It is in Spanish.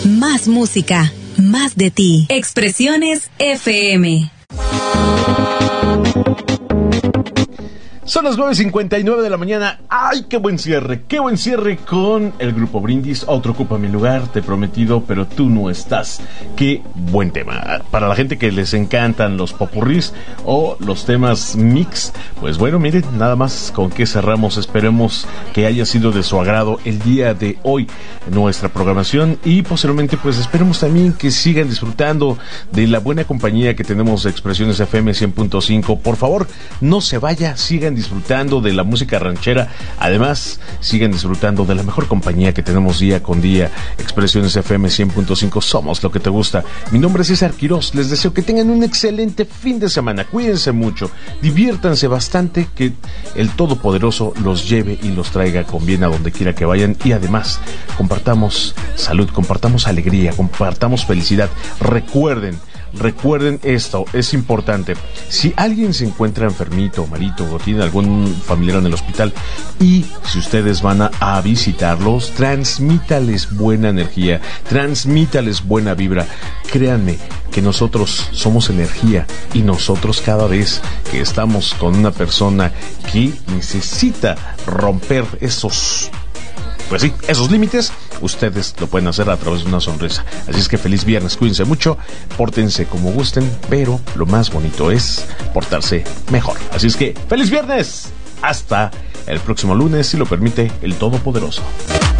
Más música, más de ti. Expresiones FM. Son las 9:59 de la mañana. ¡Ay, qué buen cierre! ¡Qué buen cierre con el Grupo Brindis! Otro ocupa mi lugar, te he prometido, pero tú no estás. ¡Qué buen tema! Para la gente que les encantan los popurrís o los temas mix, pues bueno, miren, nada más con qué cerramos. Esperemos que haya sido de su agrado el día de hoy nuestra programación y posteriormente pues esperemos también que sigan disfrutando de la buena compañía que tenemos de Expresiones FM 100.5. Por favor, no se vaya, sigan disfrutando de la música ranchera. Además, sigan disfrutando de la mejor compañía que tenemos día con día. Expresiones FM 100.5, somos lo que te gusta. Mi nombre es César Quirós. Les deseo que tengan un excelente fin de semana. Cuídense mucho, diviértanse bastante, que el Todopoderoso los lleve y los traiga con bien a donde quiera que vayan. Y además, compartamos salud, compartamos alegría, compartamos felicidad. Recuerden esto, es importante. Si alguien se encuentra enfermito o malito o tiene algún familiar en el hospital y si ustedes van a visitarlos, transmítales buena energía, transmítales buena vibra. Créanme que nosotros somos energía y nosotros cada vez que estamos con una persona que necesita romper esos límites, ustedes lo pueden hacer a través de una sonrisa. Así es que feliz viernes, cuídense mucho, pórtense como gusten, pero lo más bonito es portarse mejor. Así es que feliz viernes, hasta el próximo lunes, si lo permite el Todopoderoso.